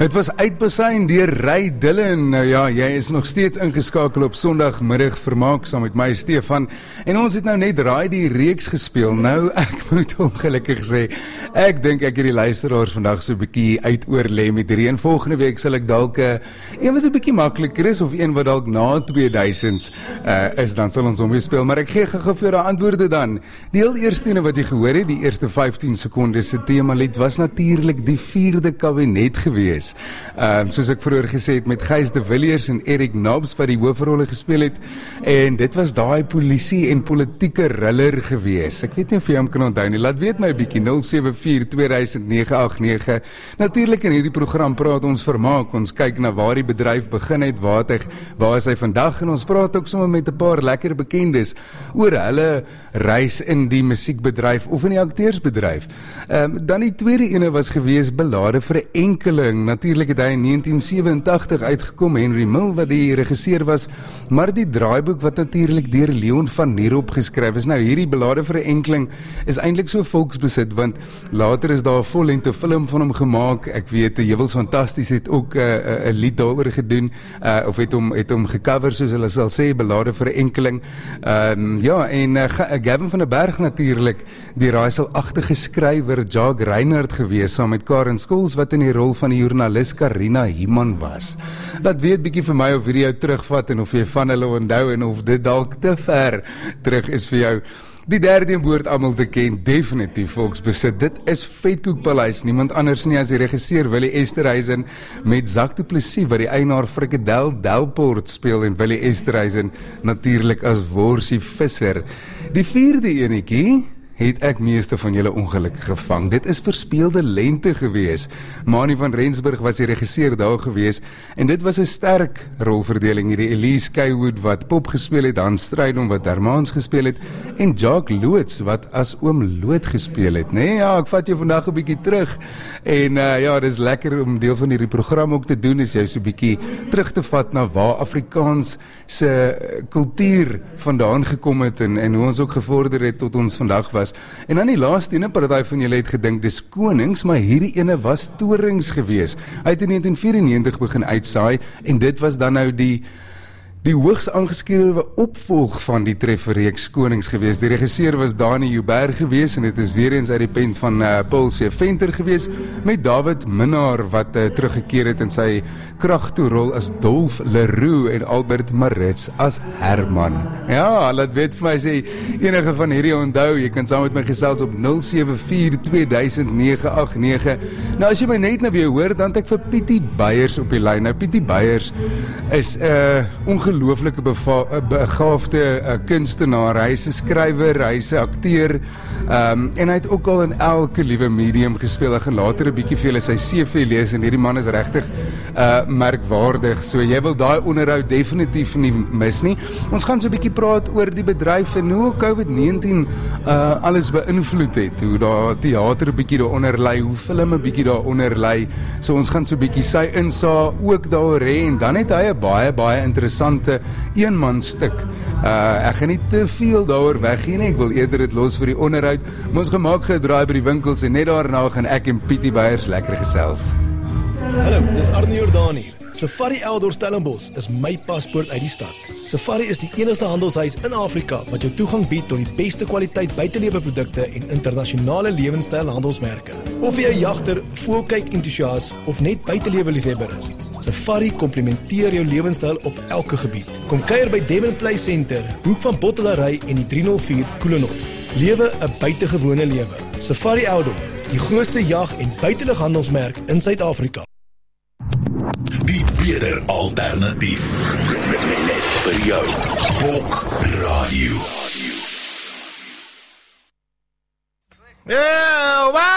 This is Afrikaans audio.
Het was uitbesyn deur Ray Dillon. Nou ja, jy is nog steeds ingeskakel op Sondagmiddag Vermaak saam met my Stefan. En ons het nou net Raai die reeks gespeel. Nou, ek moet ongelukkig sê, ek dink ek het die luisteraars vandag so 'n bietjie uitoorlê met hierdie. En volgende week sal ek dalk een wat so 'n bietjie makliker is of een wat dalk na 2000s is, dan sal ons hom weer speel. Maar ek gee gou vir jou antwoorde dan. Die heel eerste ene wat jy gehoor het, die eerste 15 sekondes se temalied was natuurlik die 4de kabinet gewees. Soos ek vroeër gesê het, met Gys de Villiers en Eric Nobs wat die hoofrolle gespeel het, en dit was daai polisie en politieke riller gewees. Ek weet nie of jy hom kan onthou nie, laat weet my 'n bietjie, 074-2009-89. Natuurlik in hierdie program praat ons vermaak, ons kyk na waar die bedryf begin het, waar is hy vandag, en ons praat ook sommer met 'n paar lekker bekendes oor hulle reis in die musiekbedryf of in die akteursbedryf. Dan die tweede ene was gewees Belade vir 'n enkeling. Natuurlik het hy in 1987 uitgekom, Henry Mill wat die regisseur was, maar die draaiboek wat natuurlik deur Leon van Nierop geskryf is. Nou hierdie Belade vir 'n enkeling is eintlik so volksbesit, want later is daar 'n vollengte film van hom gemaak. Ek weet Jewels Fantasties het ook 'n lied daaroor gedoen, of het hom gecover, soos hulle sal sê, Belade vir 'n enkeling. Ja, en Gavin van der Berg natuurlik, die raaiselagtige skrywer Jacques Reinhardt gewees, saam met Karen Scholes wat in die rol van die joernalis Karina Himan was. Laat weet bietjie vir my of hierdie jou terugvat en of jy van hulle onthou en of dit dalk te ver terug is vir jou. Die derde woord almal te ken, definitief volksbesit. Dit is Vetkoekpaleis, niemand anders nie as die regisseur Willie Esterhuizen met Jacques du Plessis wat die eienaar Frikadel Delport speel en Willie Esterhuizen natuurlik as Worsie Visser. Die vierde enetjie het ek meeste van julle ongelukkig gevang. Dit is Verspeelde Lente gewees. Manie van Rensburg was die regisseur daar gewees, en dit was 'n sterk rolverdeling hierdie. Elise Kaywood wat Pop gespeel het, Hans Strydom wat Hermans gespeel het, en Jacques Loots wat as Oom Loot gespeel het. Nee, ja, ek vat jou vandag 'n bietjie terug, en ja, dit is lekker om deel van hierdie program ook te doen, is jou so 'n bietjie terug te vat na waar Afrikaans se kultuur vandaan gekom het, en hoe ons ook gevorder het tot ons vandag was. En dan die laaste ene, party van julle het gedink dis konings, maar hierdie ene was torings gewees. Hy het in 1994 begin uitsaai, en dit was dan nou die hoogs aangeskrewe opvolg van die trefferreeks Konings gewees. Die regisseur was Dani Joubert gewees, en dit is weer eens uit die pen van Paul C. Venter gewees, met David Minnaar wat teruggekeer het in sy kragtoerol as Dolf Leroux en Albert Maritz as Herman. Ja, laat weet vir my sê enige van hierdie onthou, jy kan saam met my gesels op 074-2009-89. Nou as jy my net nou weer hoor, dan het ek vir Pietie Beyers op die lyn. Nou Pietie Beyers is ongelooflike begaafde kunstenaar. Hy is 'n skrywer, hy is 'n akteur, en hy het ook al in elke liewe medium gespeel. Ek gaan later 'n bietjie vir julle sy CV lees, en hierdie man is regtig merkwaardig. So jy wil daai onderhoud definitief nie mis nie. Ons gaan so 'n bietjie praat oor die bedryf en hoe COVID-19 alles beïnvloed het, hoe daar teater 'n bietjie daaronder lê, hoe film 'n bietjie daaronder lê. So ons gaan so 'n bietjie sy insaag ook daaroor hê, en dan het hy 'n baie interessante eenmanstuk. Ek gaan nie te veel daaroor weggee nie, ek wil eerder dit los vir die onderhoud, maar ons gemaak gedraai by die winkels, en net daarna gaan ek en Pietie Beyers lekker gesels. Hallo, dis Arnie Jordaan hier. Safari Outdoor Stellenbosch is my paspoort uit die stad. Safari is die enigste handelshuis in Afrika wat jou toegang bied tot die beste kwaliteit buiteleweprodukte en internasionale lewenstyl handelsmerke. Of jy 'n jagter, voëlkyk entoesias of net buiteleweliefhebber is, Safari komplementeer jou lewenstyl op elke gebied. Kom kuier by Devon Play Center, hoek van Bottelary en die 304 Koelenhof. Lewe 'n buitengewone lewe. Safari Outdoor, die grootste jag- en buitelughandelsmerk in Suid-Afrika. Die beter alternatief. Net vir jou. Bok Radio. Yeah, wow!